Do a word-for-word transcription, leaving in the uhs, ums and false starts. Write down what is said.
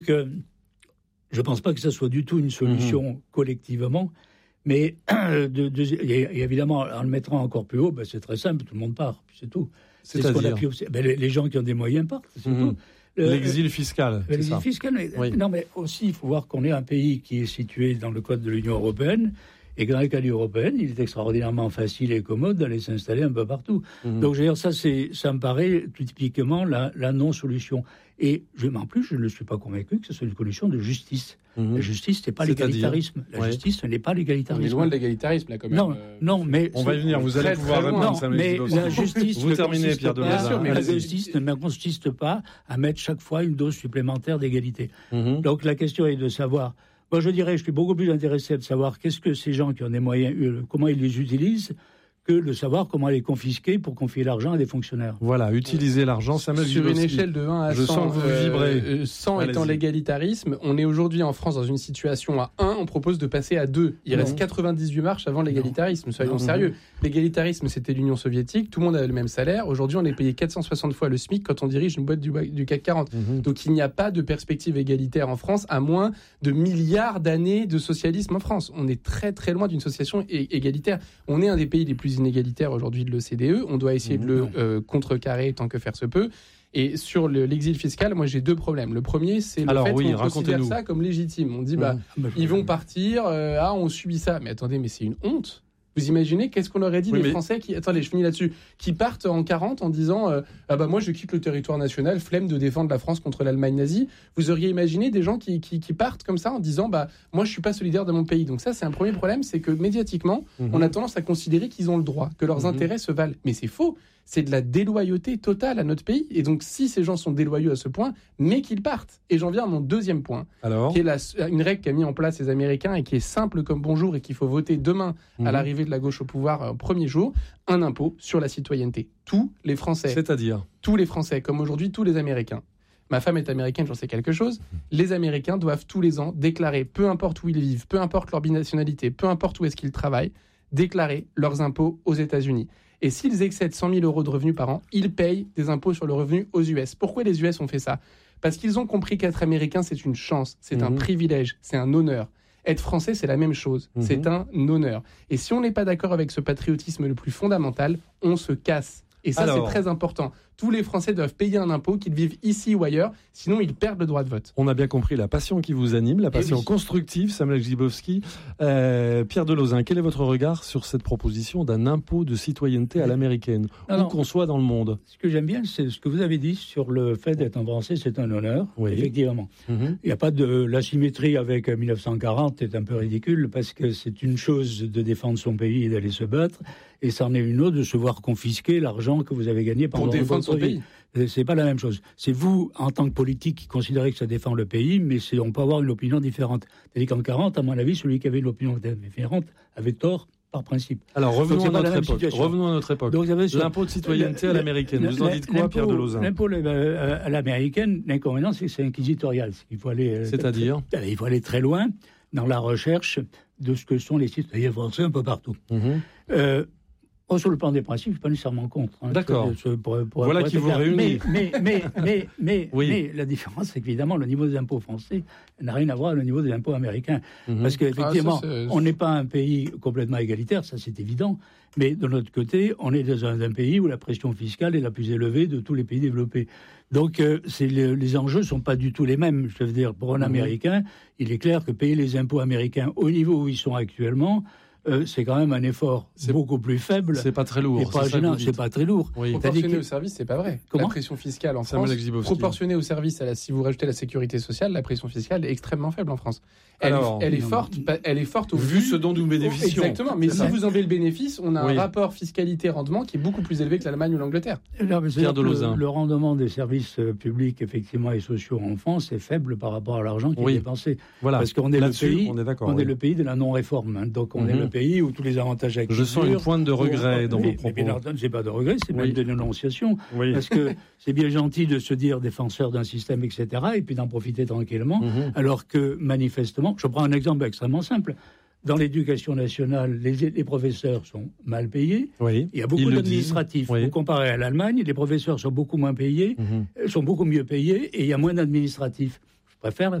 que je ne pense pas que ça soit du tout une solution mmh. collectivement, mais de, de, et évidemment, en le mettant encore plus haut, ben c'est très simple, tout le monde part, c'est tout. C'est, c'est ce qu'on a pu observer. Ben les, les gens qui ont des moyens partent, c'est mmh. tout. Le, L'exil fiscal. L'exil c'est ça. fiscal, mais, oui. non, mais aussi, il faut voir qu'on est un pays qui est situé dans le code de l'Union européenne, et que dans les cas de l'Union européenne, il est extraordinairement facile et commode d'aller s'installer un peu partout. Mmh. Donc, je veux dire, ça, c'est, ça me paraît typiquement la, la non-solution. Et je, en plus, je ne suis pas convaincu que ce soit une solution de justice. Mmh. La justice, c'est pas c'est l'égalitarisme. La ouais. justice, ce n'est pas l'égalitarisme. On est loin de l'égalitarisme, là, quand même. Non, euh, non, mais... On va y venir, vous allez pouvoir répondre. Non, mais la justice... Vous terminez, Pierre de Lozin. La justice ne consiste pas à mettre chaque fois une dose supplémentaire d'égalité. Mmh. Donc, la question est de savoir... Moi, je dirais, je suis beaucoup plus intéressé de savoir qu'est-ce que ces gens qui ont des moyens, euh, comment ils les utilisent, que de savoir comment les confisquer pour confier l'argent à des fonctionnaires. Voilà, utiliser l'argent, ça me sur une échelle de un à cent. Je sens que vous vibrez. Euh, cent Allez-y. Étant l'égalitarisme, on est aujourd'hui en France dans une situation à un, on propose de passer à deux. Il non. reste quatre-vingt-dix-huit marches avant l'égalitarisme, soyons non. sérieux. L'égalitarisme, c'était l'Union soviétique, tout le monde avait le même salaire. Aujourd'hui, on est payé quatre cent soixante fois le SMIC quand on dirige une boîte du, du C A C quarante. Mm-hmm. Donc il n'y a pas de perspective égalitaire en France, à moins de milliards d'années de socialisme en France. On est très très loin d'une situation é- égalitaire. On est un des pays les plus inégalitaires aujourd'hui de l'O C D E. On doit essayer mmh, de le euh, contrecarrer tant que faire se peut. Et sur le, l'exil fiscal, moi j'ai deux problèmes. Le premier, c'est le Alors, fait oui, qu'on considère ça comme légitime. On dit, bah, mmh, ils vont partir, euh, ah, on subit ça. Mais attendez, mais c'est une honte. Vous imaginez qu'est-ce qu'on aurait dit oui, des mais... Français qui, attendez, je finis là-dessus, qui partent en quarante en disant euh, ah bah moi je quitte le territoire national, flemme de défendre la France contre l'Allemagne nazie. Vous auriez imaginé des gens qui, qui, qui partent comme ça en disant bah moi je suis pas solidaire de mon pays. Donc ça c'est un premier problème, c'est que médiatiquement mm-hmm. on a tendance à considérer qu'ils ont le droit, que leurs mm-hmm. intérêts se valent. Mais c'est faux. C'est de la déloyauté totale à notre pays. Et donc, si ces gens sont déloyaux à ce point, mais qu'ils partent. Et j'en viens à mon deuxième point, Alors qui est la, une règle qu'a mis en place les Américains et qui est simple comme bonjour et qu'il faut voter demain mmh. à l'arrivée de la gauche au pouvoir au premier jour, un impôt sur la citoyenneté. Tous les Français. C'est-à-dire ? Tous les Français, comme aujourd'hui tous les Américains. Ma femme est américaine, j'en sais quelque chose. Les Américains doivent tous les ans déclarer, peu importe où ils vivent, peu importe leur binationalité, peu importe où est-ce qu'ils travaillent, déclarer leurs impôts aux États-Unis. Et s'ils excèdent cent mille euros de revenus par an, ils payent des impôts sur le revenu aux U S. Pourquoi les U S ont fait ça ? Parce qu'ils ont compris qu'être américain, c'est une chance, c'est mmh. un privilège, c'est un honneur. Être français, c'est la même chose, mmh. c'est un honneur. Et si on n'est pas d'accord avec ce patriotisme le plus fondamental, on se casse. Et ça, Alors, c'est très important. Tous les Français doivent payer un impôt, qu'ils vivent ici ou ailleurs, sinon ils perdent le droit de vote. On a bien compris la passion qui vous anime, la passion oui. constructive, Samuel Grzybowski. Euh, Pierre de Lozin, quel est votre regard sur cette proposition d'un impôt de citoyenneté à l'américaine, où qu'on soit dans le monde ? Ce que j'aime bien, c'est ce que vous avez dit sur le fait d'être un Français, c'est un honneur, oui. effectivement. Mm-hmm. Il n'y a pas de... L'asymétrie avec dix-neuf cent quarante est un peu ridicule, parce que c'est une chose de défendre son pays et d'aller se battre, et c'en est une autre de se voir confisquer l'argent que vous avez gagné pendant pour défendre son pays. C'est pas la même chose. C'est vous, en tant que politique, qui considérez que ça défend le pays, mais c'est, on peut avoir une opinion différente. C'est-à-dire qu'en quarante, à mon avis, celui qui avait une opinion différente avait tort par principe. Alors revenons, à notre, époque. revenons à notre époque. Donc, l'impôt de citoyenneté le, à l'américaine. Vous en dites quoi, Pierre de Lozin ? L'impôt euh, à l'américaine, l'inconvénient, c'est que c'est inquisitorial. Il faut aller, euh, C'est-à-dire très, Il faut aller très loin dans la recherche de ce que sont les citoyens français un peu partout. Mm-hmm. Euh, Oh, sur le plan des principes, je ne suis pas nécessairement contre. Hein, D'accord. Ce, pour, pour, voilà pour qui vous réunit. Mais, mais, mais, mais, mais, oui. mais la différence, c'est qu'évidemment, le niveau des impôts français n'a rien à voir avec le niveau des impôts américains. Mm-hmm. Parce qu'effectivement, ah, on n'est pas un pays complètement égalitaire, ça c'est évident. Mais de l'autre côté, on est dans un, un pays où la pression fiscale est la plus élevée de tous les pays développés. Donc, euh, c'est le, les enjeux ne sont pas du tout les mêmes. Je veux dire, pour un mm-hmm. Américain, il est clair que payer les impôts américains au niveau où ils sont actuellement, Euh, c'est quand même un effort c'est beaucoup plus faible. C'est pas très lourd. Et pas c'est, gênant, c'est pas très lourd. Oui. Proportionné au service, c'est pas vrai. Comment ? La pression fiscale en France, proportionnée au service, à la, si vous rajoutez la sécurité sociale, la pression fiscale est extrêmement faible en France. Elle, Alors, est, elle est forte, elle est forte au vu, vu ce dont nous bénéficions. Exactement. Mais si vous enlevez le bénéfice, on a oui. un rapport fiscalité-rendement qui est beaucoup plus élevé que l'Allemagne ou l'Angleterre. Non, mais Pierre de Lozin. Le, le rendement des services publics, effectivement, et sociaux en France est faible par rapport à l'argent qui oui. est dépensé. Voilà. Parce qu'on est Là-dessus, le pays, on est d'accord. On oui. est le pays de la non-réforme. Hein. Donc, on mm-hmm. est le pays où tous les avantages acquis. Je sens une pointe de regret dans vos propos. Mais c'est pas de regret, c'est oui. même de dénonciation. Oui. Parce que c'est bien gentil de se dire défenseur d'un système, et cetera, et puis d'en profiter tranquillement, mm-hmm. alors que, manifestement, je prends un exemple extrêmement simple. Dans l'éducation nationale, les, les professeurs sont mal payés. Oui, il y a beaucoup d'administratifs. Oui. Vous comparez à l'Allemagne, les professeurs sont beaucoup moins payés, mm-hmm. sont beaucoup mieux payés, et il y a moins d'administratifs. préfère